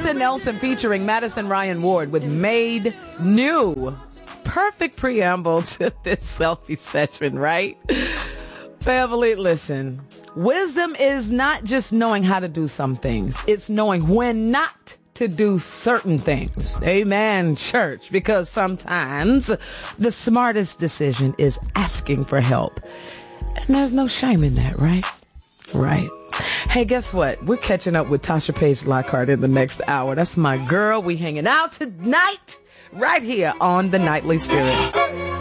Jason Nelson featuring Madison Ryan Ward with Made New. Perfect preamble to this selfie session, right? Family, listen. Wisdom is not just knowing how to do some things. It's knowing when not to do certain things. Amen, church. Because sometimes the smartest decision is asking for help. And there's no shame in that, right? Right. Hey, guess what? We're catching up with Tasha Page Lockhart in the next hour. That's my girl. We hanging out tonight right here on The Nightly Spirit.